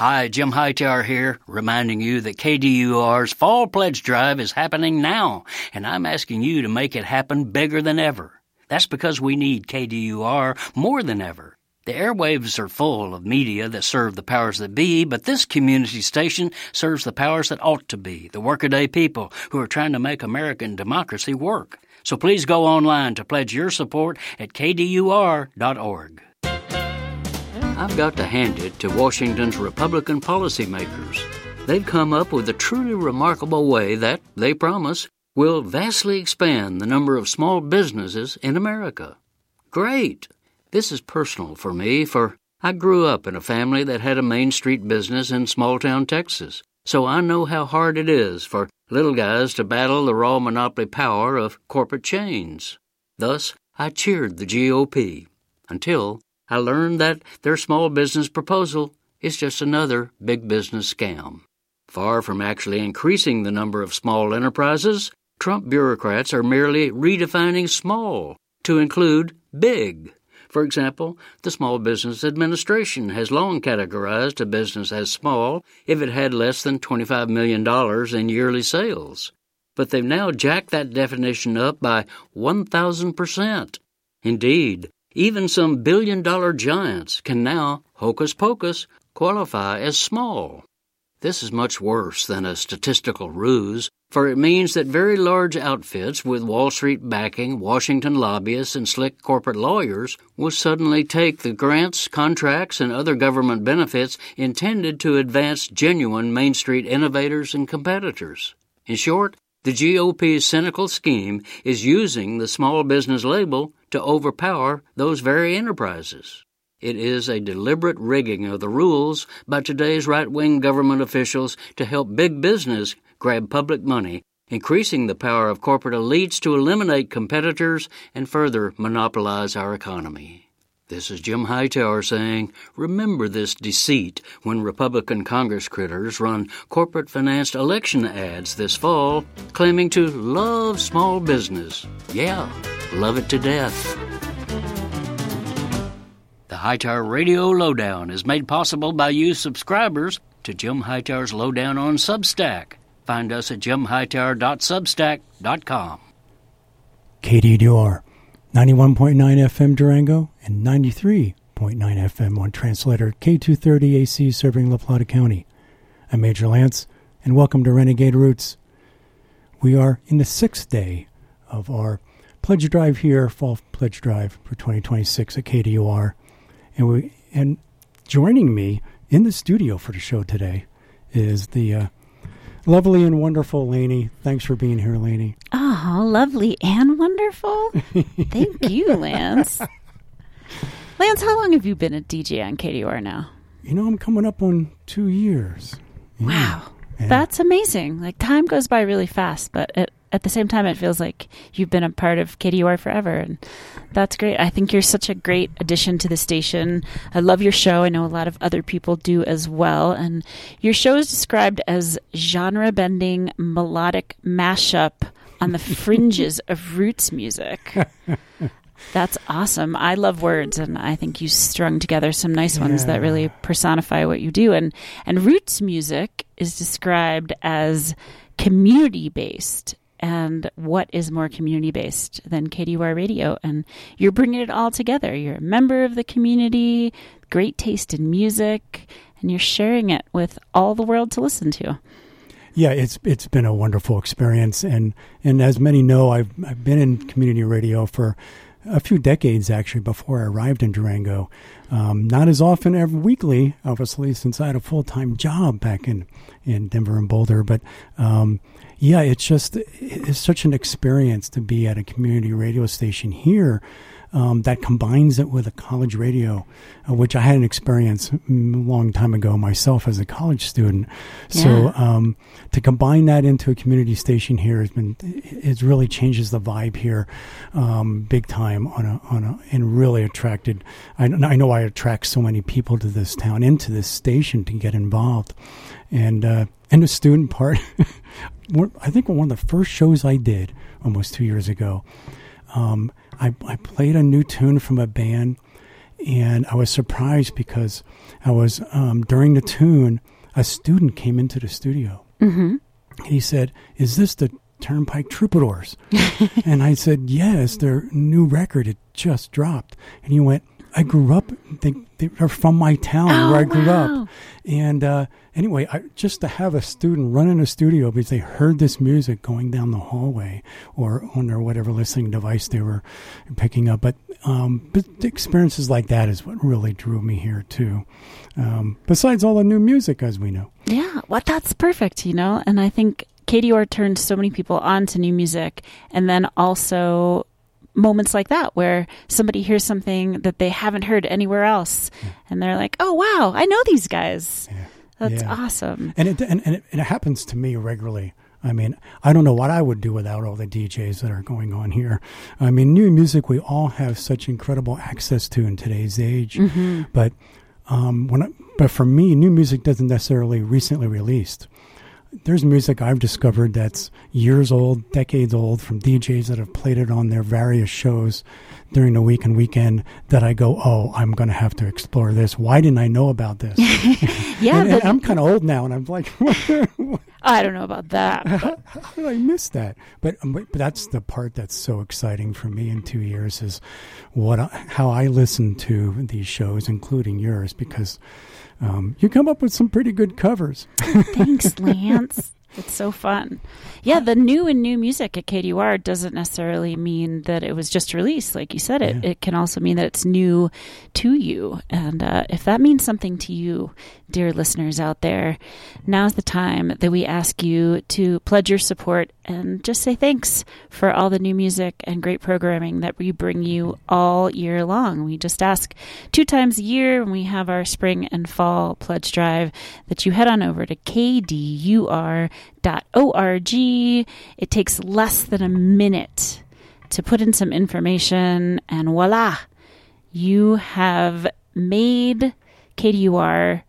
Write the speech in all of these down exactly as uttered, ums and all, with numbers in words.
Hi, Jim Hightower here, reminding you that K D U R's Fall Pledge Drive is happening now, and I'm asking you to make it happen bigger than ever. That's because we need K D U R more than ever. The airwaves are full of media that serve the powers that be, but this community station serves the powers that ought to be, the workaday people who are trying to make American democracy work. So please go online to pledge your support at K D U R dot org. I've got to hand it to Washington's Republican policymakers. They've come up with a truly remarkable way that, they promise, will vastly expand the number of small businesses in America. Great! This is personal for me, for I grew up in a family that had a Main Street business in small-town Texas, so I know how hard it is for little guys to battle the raw monopoly power of corporate chains. Thus, I cheered the G O P, until I learned that their small business proposal is just another big business scam. Far from actually increasing the number of small enterprises, Trump bureaucrats are merely redefining small to include big. For example, the Small Business Administration has long categorized a business as small if it had less than twenty-five million dollars in yearly sales. But they've now jacked that definition up by one thousand percent. Indeed, even some billion-dollar giants can now, hocus pocus, qualify as small. This is much worse than a statistical ruse, for it means that very large outfits with Wall Street backing, Washington lobbyists, and slick corporate lawyers will suddenly take the grants, contracts, and other government benefits intended to advance genuine Main Street innovators and competitors. In short, the G O P's cynical scheme is using the small business label to overpower those very enterprises. It is a deliberate rigging of the rules by today's right-wing government officials to help big business grab public money, increasing the power of corporate elites to eliminate competitors and further monopolize our economy. This is Jim Hightower saying, remember this deceit when Republican Congress critters run corporate-financed election ads this fall, claiming to love small business. Yeah, love it to death. The Hightower Radio Lowdown is made possible by you subscribers to Jim Hightower's Lowdown on Substack. Find us at jim hightower dot substack dot com. K D U R, ninety-one point nine F M Durango and ninety-three point nine F M on translator K two thirty A C serving La Plata County. I'm Major Lance, and welcome to Renegade Roots. We are in the sixth day of our pledge drive here, Fall Pledge Drive for twenty twenty-six at K D U R. And we and joining me in the studio for the show today is the uh, lovely and wonderful Lainey. Thanks for being here, Lainey. Oh, lovely and wonderful. Thank you, Lance. Lance, how long have you been a D J on K D U R now? You know, I'm coming up on two years. Yeah. Wow. Yeah. That's amazing. Like, time goes by really fast, but it, at the same time, it feels like you've been a part of K D U R forever, and that's great. I think you're such a great addition to the station. I love your show. I know a lot of other people do as well, and your show is described as genre-bending melodic mashup on the fringes of roots music. That's awesome. I love words, and I think you strung together some nice ones yeah. that really personify what you do. And and roots music is described as community-based. And what is more community-based than K D U R Radio? And you're bringing it all together. You're a member of the community, great taste in music, and you're sharing it with all the world to listen to. Yeah, it's it's been a wonderful experience. And, and as many know, I've I've been in community radio for a few decades, actually, before I arrived in Durango. Um, not as often every weekly, obviously, since I had a full-time job back in, in Denver and Boulder. But, um, yeah, it's just it's such an experience to be at a community radio station here um, that combines it with a college radio, uh, which I had an experience a long time ago myself as a college student. Yeah. So um, to combine that into a community station here has been it really changes the vibe here, um, big time on a on a and really attracted. I, I know I attract so many people to this town, into this station to get involved, and uh, and the student part. I think one of the first shows I did almost two years ago, um, I, I played a new tune from a band, and I was surprised because I was, um, during the tune, a student came into the studio. Mm-hmm. And he said, "Is this the Turnpike Troubadours?" And I said, "Yes, their new record, it just dropped." And he went, "I grew up, they, they are from my town oh, where I grew wow. up." And uh, anyway, I, just to have a student run in a studio because they heard this music going down the hallway or on their whatever listening device they were picking up. But, um, but experiences like that is what really drew me here, too. Um, besides all the new music, as we know. Yeah, well, that's perfect, you know, and I think K D U R turns so many people on to new music, and then also moments like that where somebody hears something that they haven't heard anywhere else, yeah. and they're like, "Oh, wow, I know these guys." Yeah. That's yeah. awesome. And it, and, and it and it happens to me regularly. I mean, I don't know what I would do without all the D Js that are going on here. I mean, new music we all have such incredible access to in today's age, mm-hmm. but um, when I, but for me, new music doesn't necessarily recently released. There's music I've discovered that's years old, decades old, from D Js that have played it on their various shows during the week and weekend that I go, "Oh, I'm going to have to explore this. Why didn't I know about this?" yeah, and, but and I'm kind of old now, and I'm like, I don't know about that. How, how did I miss that? But, um, but that's the part that's so exciting for me in two years is what I, how I listen to these shows, including yours, because Um, you come up with some pretty good covers. Thanks, Lance. It's so fun. Yeah, the new and new music at K D U R doesn't necessarily mean that it was just released, like you said. It Yeah. it can also mean that it's new to you. And uh, if that means something to you, dear listeners out there, now's the time that we ask you to pledge your support and just say thanks for all the new music and great programming that we bring you all year long. We just ask two times a year when we have our spring and fall pledge drive that you head on over to K D U R dot org. It takes less than a minute to put in some information, and voila, you have made K D U R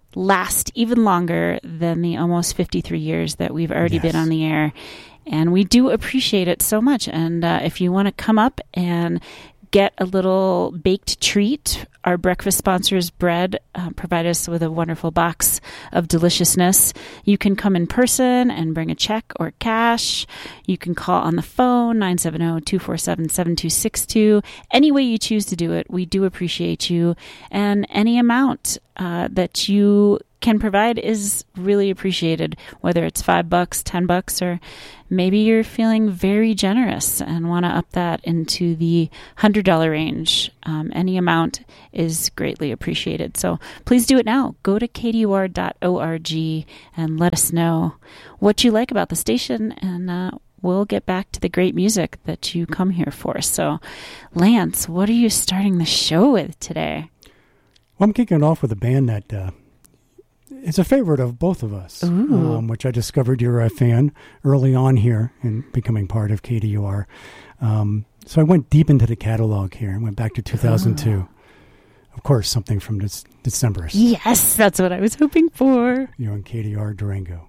last even longer than the almost fifty-three years that we've already Yes. been on the air. And we do appreciate it so much. And uh, if you want to come up and get a little baked treat, our breakfast sponsors, Bread, uh, provide us with a wonderful box of deliciousness. You can come in person and bring a check or cash. You can call on the phone, nine seven zero, two four seven, seven two six two. Any way you choose to do it, we do appreciate you. And any amount uh, that you can provide is really appreciated, whether it's five bucks, ten bucks, or maybe you're feeling very generous and want to up that into the one hundred dollars range. Um, any amount is greatly appreciated. So please do it now. Go to K D U R dot org and let us know what you like about the station, and uh, we'll get back to the great music that you come here for. So, Lance, what are you starting the show with today? Well, I'm kicking it off with a band that uh, is a favorite of both of us, um, which I discovered you're a fan early on here in becoming part of K D U R. Um, so I went deep into the catalog here and went back to two thousand two. Oh. Of course, something from this December. Yes, that's what I was hoping for. You're on K D U R Durango.